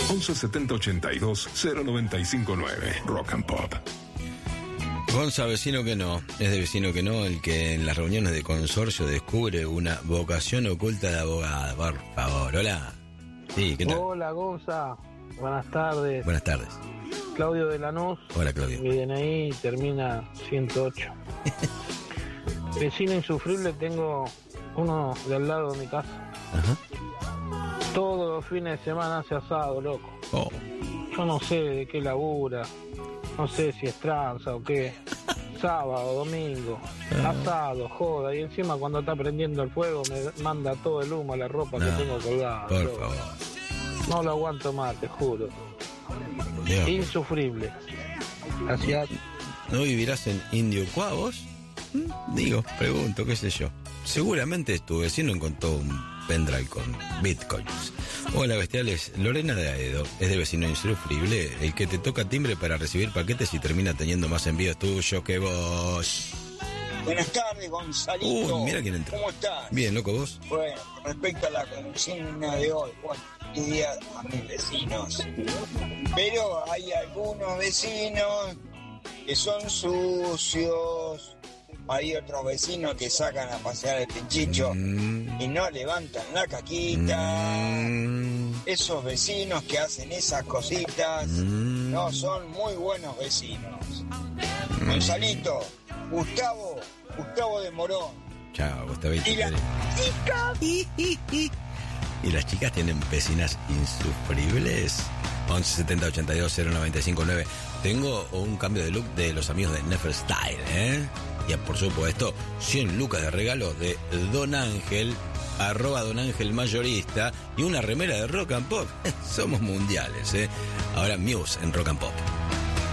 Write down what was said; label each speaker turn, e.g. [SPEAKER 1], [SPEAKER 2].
[SPEAKER 1] 11 70 82 0959. Rock and Pop.
[SPEAKER 2] Gonza, vecino que no, es de vecino que no, el que en las reuniones de consorcio descubre una vocación oculta de abogada. Por favor, hola. Sí, ¿qué tal?
[SPEAKER 3] Hola, Gonza. Buenas tardes.
[SPEAKER 2] Buenas tardes.
[SPEAKER 3] Claudio de Lanús.
[SPEAKER 2] Hola, Claudio.
[SPEAKER 3] Mi DNI termina 108. Vecino insufrible tengo uno de al lado de mi casa.
[SPEAKER 2] Ajá.
[SPEAKER 3] Todos los fines de semana hace asado, loco.
[SPEAKER 2] Oh.
[SPEAKER 3] Yo no sé de qué labura. No sé si es tranza o qué. Sábado, domingo, asado, joda. Y encima cuando está prendiendo el fuego me manda todo el humo a la ropa que tengo colgada.
[SPEAKER 2] Por
[SPEAKER 3] loco.
[SPEAKER 2] favor.
[SPEAKER 3] No lo aguanto más, te juro.
[SPEAKER 2] Dios.
[SPEAKER 3] Insufrible. Gracias.
[SPEAKER 2] ¿No vivirás en Indio Cuá, vos? Digo, pregunto, qué sé yo. Seguramente tu vecino encontró un pendrive con bitcoins. Hola, bestiales. Lorena de Aedo es de vecino insufrible, el que te toca timbre para recibir paquetes y termina teniendo más envíos tuyos que vos.
[SPEAKER 4] Buenas tardes, Gonzalito.
[SPEAKER 2] Mira quién entró.
[SPEAKER 4] ¿Cómo estás?
[SPEAKER 2] Bien, loco, vos.
[SPEAKER 4] Bueno, con respecto a la consigna de hoy, bueno, día a mis vecinos. Pero hay algunos vecinos que son sucios. Hay otros vecinos que sacan a pasear el pinchicho y no levantan la caquita. Esos vecinos que hacen esas cositas no son muy buenos vecinos. Gonzalito, Gustavo de Morón.
[SPEAKER 2] Chao, Gustavito.
[SPEAKER 4] Y las chicas.
[SPEAKER 2] ¿Y las chicas tienen vecinas insufribles? 11 70 82 0959. Tengo un cambio de look de los amigos de Nefer Style, ¿eh? Y por supuesto, 100 lucas de regalo de Don Ángel, @Don Ángel Mayorista, y una remera de Rock and Pop. Somos mundiales, ¿eh? Ahora Muse en Rock and Pop.